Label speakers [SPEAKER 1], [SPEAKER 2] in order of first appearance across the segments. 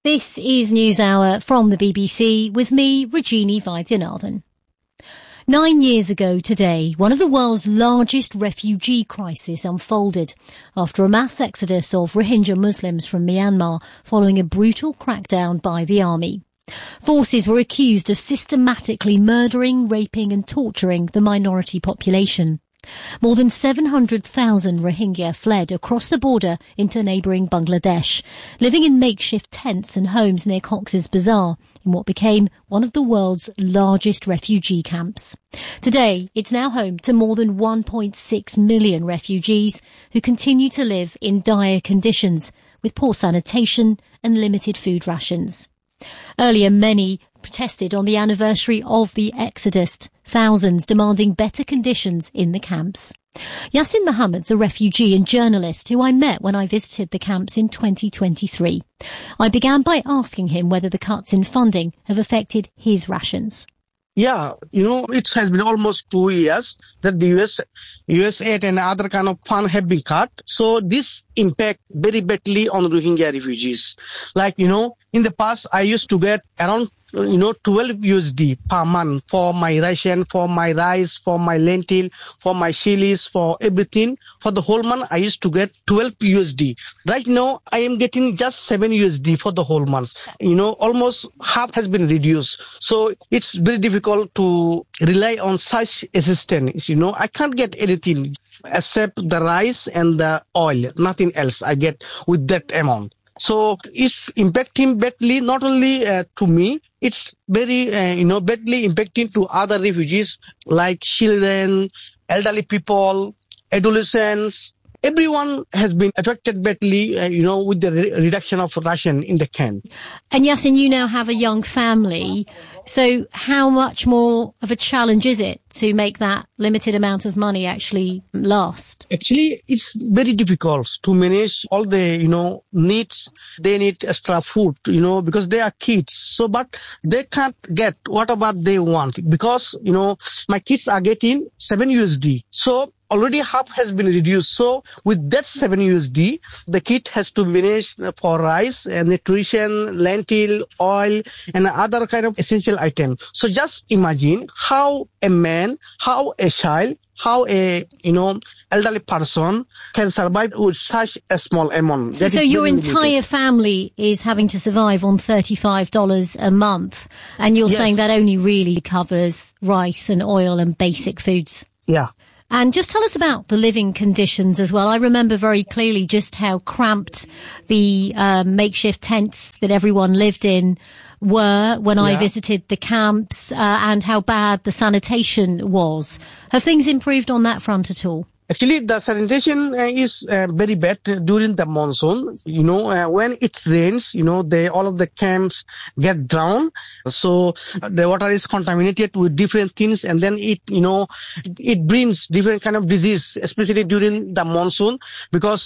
[SPEAKER 1] This is NewsHour from the BBC with me, Rajini Vaidyanathan. 9 years ago today, one of the world's largest refugee crises unfolded after a mass exodus of Rohingya Muslims from Myanmar following a brutal crackdown by the army. Forces were accused of systematically murdering, raping and torturing the minority population. More than 700,000 Rohingya fled across the border into neighbouring Bangladesh, living in makeshift tents and homes near Cox's Bazar, in what became one of the world's largest refugee camps. Today, it's now home to more than 1.6 million refugees who continue to live in dire conditions, with poor sanitation and limited food rations. Earlier, many protested on the anniversary of the exodus, thousands demanding better conditions in the camps. Yasin Mohammed's a refugee and journalist who I met when I visited the camps in 2023. I began by asking him whether the cuts in funding have affected his rations.
[SPEAKER 2] Yeah, it has been almost 2 years that the US aid and other kind of fund have been cut. So this impact very badly on Rohingya refugees. Like, in the past, I used to get around 12 USD per month for my ration, for my rice, for my lentil, for my chilies, for everything. For the whole month, I used to get 12 USD. Right now, I am getting just 7 USD for the whole month. Almost half has been reduced. So it's very difficult to rely on such assistance. I can't get anything except the rice and the oil. Nothing else I get with that amount. So it's impacting badly, not only to me, it's very, badly impacting to other refugees like children, elderly people, adolescents. Everyone has been affected badly, with the reduction of ration in the camp.
[SPEAKER 1] And Yasin, you now have a young family. So how much more of a challenge is it to make that limited amount of money actually last?
[SPEAKER 2] Actually, it's very difficult to manage all the, needs. They need extra food, because they are kids. So, but they can't get whatever they want because, my kids are getting 7 USD. So, already half has been reduced. So with that 7 USD, the kit has to manage for rice and nutrition, lentil, oil, and other kind of essential items. So just imagine how a man, how a child, how a, elderly person can survive with such a small amount.
[SPEAKER 1] So your entire family is having to survive on $35 a month. And you're saying that only really covers rice and oil and basic foods.
[SPEAKER 2] Yeah.
[SPEAKER 1] And just tell us about the living conditions as well. I remember very clearly just how cramped the makeshift tents that everyone lived in were when I visited the camps, and how bad the sanitation was. Have things improved on that front at all?
[SPEAKER 2] Actually, the sanitation is very bad during the monsoon. When it rains, all of the camps get drowned. So the water is contaminated with different things, and then it brings different kind of disease, especially during the monsoon, because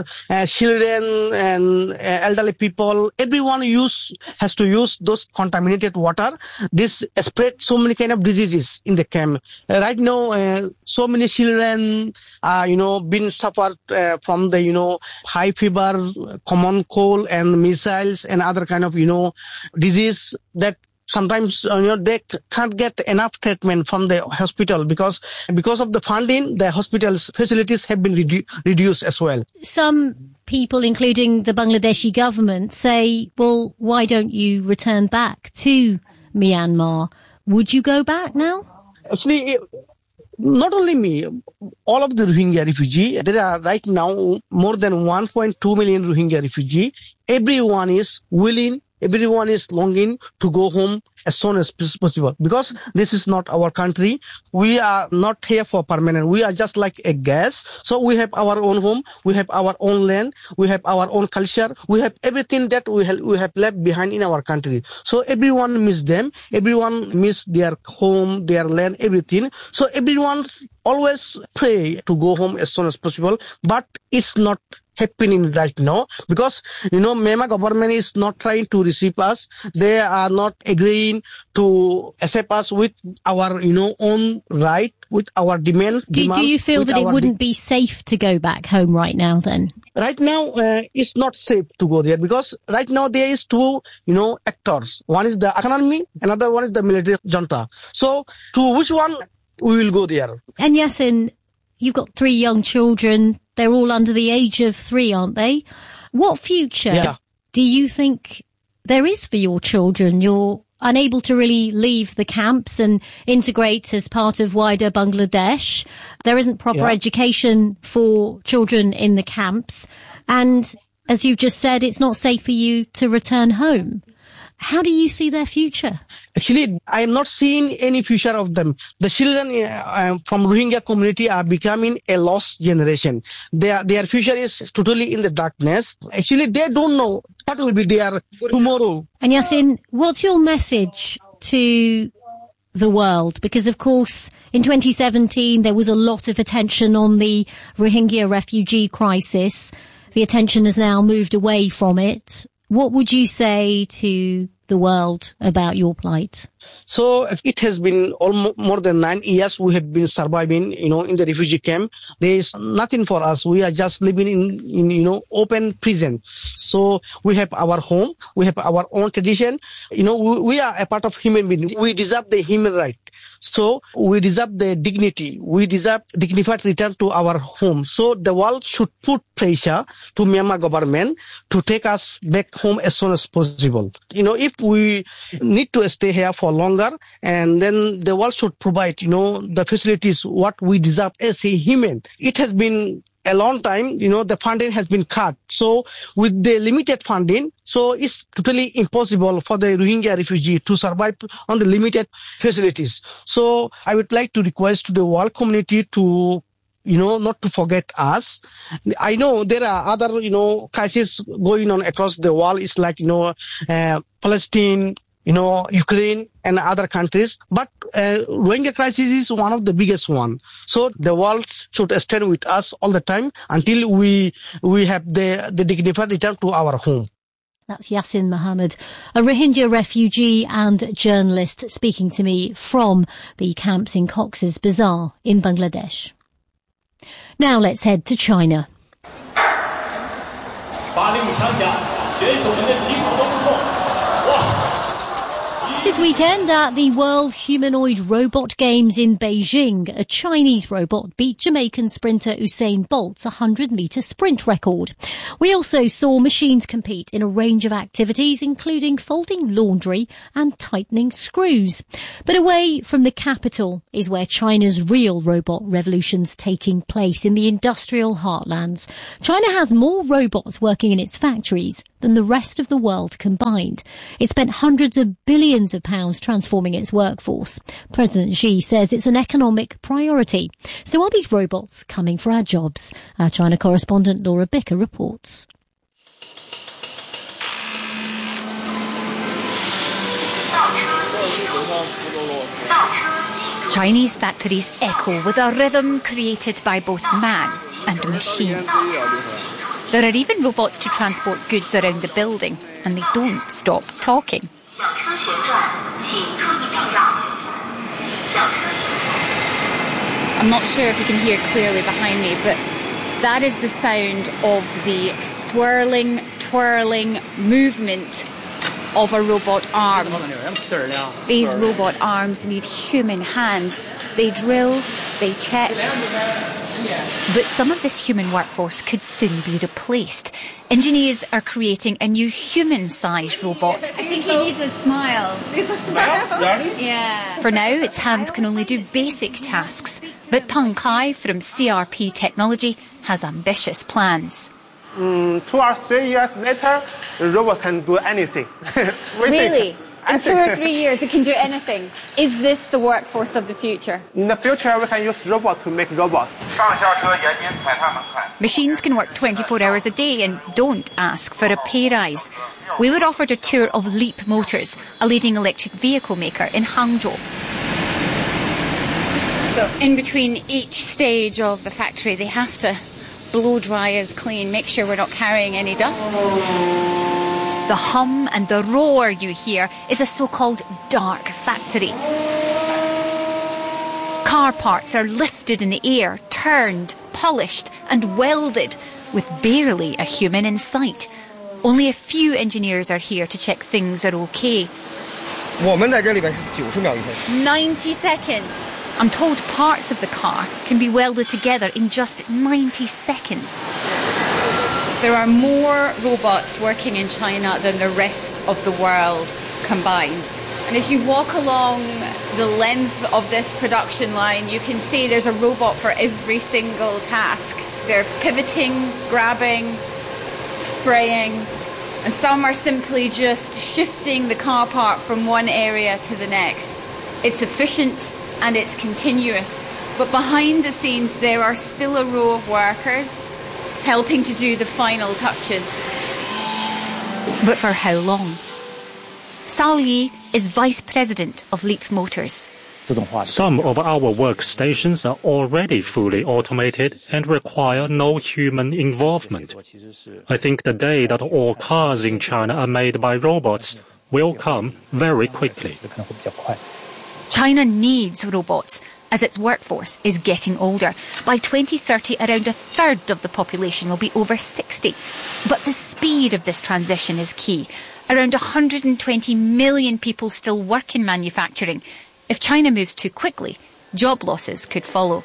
[SPEAKER 2] children and elderly people, everyone has to use those contaminated water. This spread so many kind of diseases in the camp. Right now, so many children been suffered from the, high fever, common cold and measles and other kind of, disease that sometimes, they can't get enough treatment from the hospital because of the funding, the hospital's facilities have been reduced as well.
[SPEAKER 1] Some people, including the Bangladeshi government, say, well, why don't you return back to Myanmar? Would you go back now?
[SPEAKER 2] Actually, not only me, all of the Rohingya refugees, there are right now more than 1.2 million Rohingya refugees. Everyone is willing, everyone is longing to go home as soon as possible because this is not our country. We are not here for permanent. We are just like a guest. So we have our own home. We have our own land. We have our own culture. We have everything that we have left behind in our country. So everyone miss them. Everyone miss their home, their land, everything. So everyone always pray to go home as soon as possible. But it's not happening right now, because Myanmar government is not trying to receive us. They are not agreeing to accept us with our own right, with our demands.
[SPEAKER 1] Do you feel that it wouldn't be safe to go back home right now then?
[SPEAKER 2] Right now, it's not safe to go there, because right now there is two, actors. One is the economy, another one is the military junta. So, to which one we will go there?
[SPEAKER 1] And Yasin, you've got 3 young children. They're all under the age of 3, aren't they? What future do you think there is for your children? You're unable to really leave the camps and integrate as part of wider Bangladesh. There isn't proper education for children in the camps. And as you've just said, it's not safe for you to return home. How do you see their future?
[SPEAKER 2] Actually, I am not seeing any future of them. The children from Rohingya community are becoming a lost generation. Their future is totally in the darkness. Actually, they don't know what will be there tomorrow.
[SPEAKER 1] And Yasin, what's your message to the world? Because, of course, in 2017, there was a lot of attention on the Rohingya refugee crisis. The attention has now moved away from it. What would you say to the world about your plight?
[SPEAKER 2] So it has been almost more than 9 years we have been surviving, in the refugee camp. There is nothing for us. We are just living in open prison. So we have our home. We have our own tradition. We are a part of human being. We deserve the human right. So we deserve the dignity. We deserve dignified return to our home. So the world should put pressure to Myanmar government to take us back home as soon as possible. If we need to stay here for longer, and then the world should provide, the facilities what we deserve as a human. It has been a long time, the funding has been cut. So with the limited funding, so it's totally impossible for the Rohingya refugee to survive on the limited facilities. So I would like to request to the world community to not to forget us. I know there are other, crises going on across the world. It's like, Palestine, Ukraine and other countries. But Rohingya crisis is one of the biggest one. So the world should stand with us all the time until we have the dignified return to our home.
[SPEAKER 1] That's Yasin Mohammed, a Rohingya refugee and journalist speaking to me from the camps in Cox's Bazar in Bangladesh. Now let's head to China. This weekend at the World Humanoid Robot Games in Beijing, a Chinese robot beat Jamaican sprinter Usain Bolt's 100-metre sprint record. We also saw machines compete in a range of activities, including folding laundry and tightening screws. But away from the capital is where China's real robot revolution's taking place, in the industrial heartlands. China has more robots working in its factories than the rest of the world combined. It spent hundreds of billions of pounds transforming its workforce. President Xi says it's an economic priority. So are these robots coming for our jobs? Our China correspondent Laura Bicker reports.
[SPEAKER 3] Chinese factories echo with a rhythm created by both man and machine. There are even robots to transport goods around the building, and they don't stop talking. I'm not sure if you can hear clearly behind me, but that is the sound of the swirling, twirling movement of a robot arm. These robot arms need human hands. They drill, they check. But some of this human workforce could soon be replaced. Engineers are creating a new human-sized robot.
[SPEAKER 4] I think he needs a smile. Needs a smile? Yeah.
[SPEAKER 3] For now, its hands can only do basic tasks. But Peng Kai from CRP Technology has ambitious plans.
[SPEAKER 5] 2 or 3 years later, the robot can do anything.
[SPEAKER 4] Really? In 2 or 3 years, it can do anything. Is this the workforce of the future?
[SPEAKER 5] In the future, we can use robots to make robots.
[SPEAKER 3] Machines can work 24 hours a day and don't ask for a pay rise. We were offered a tour of Leap Motors, a leading electric vehicle maker in Hangzhou. So in between each stage of the factory, they have to blow dry us clean, make sure we're not carrying any dust. The hum and the roar you hear is a so-called dark factory. Car parts are lifted in the air, turned, polished and welded with barely a human in sight. Only a few engineers are here to check things are okay.
[SPEAKER 4] 90 seconds.
[SPEAKER 3] I'm told parts of the car can be welded together in just 90 seconds. There are more robots working in China than the rest of the world combined. And as you walk along the length of this production line, you can see there's a robot for every single task. They're pivoting, grabbing, spraying, and some are simply just shifting the car part from one area to the next. It's efficient and it's continuous, but behind the scenes there are still a row of workers helping to do the final touches. But for how long? Cao Li is vice president of Leap Motors.
[SPEAKER 6] Some of our workstations are already fully automated and require no human involvement. I think the day that all cars in China are made by robots will come very quickly.
[SPEAKER 3] China needs robots as its workforce is getting older. By 2030, around a third of the population will be over 60. But the speed of this transition is key. Around 120 million people still work in manufacturing. If China moves too quickly, job losses could follow.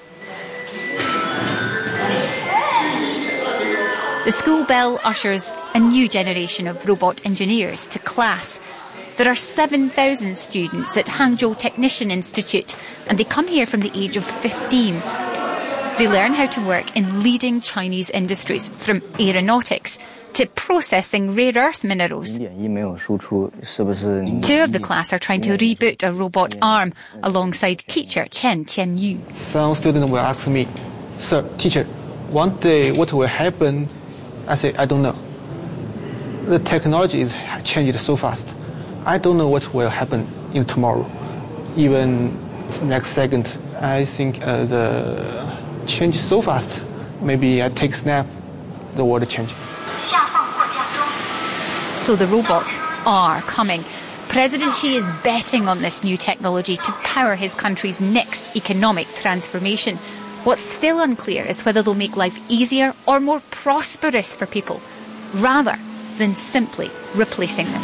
[SPEAKER 3] The school bell ushers a new generation of robot engineers to class. There are 7,000 students at Hangzhou Technician Institute, and they come here from the age of 15. They learn how to work in leading Chinese industries, from aeronautics to processing rare earth minerals. Two of the class are trying to reboot a robot arm alongside teacher Chen Tianyu.
[SPEAKER 7] Some students will ask me, "Sir, teacher, one day what will happen?" I say, "I don't know. The technology is changing so fast. I don't know what will happen in tomorrow. Even next second, I think the change is so fast. Maybe I take a snap, the world changes."
[SPEAKER 3] So the robots are coming. President Xi is betting on this new technology to power his country's next economic transformation. What's still unclear is whether they'll make life easier or more prosperous for people, rather than simply replacing them.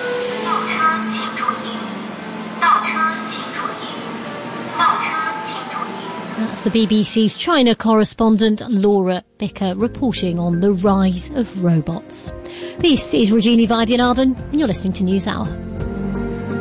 [SPEAKER 1] That's the BBC's China correspondent Laura Bicker reporting on the rise of robots. This is Rajini Vaidyanathan and you're listening to NewsHour.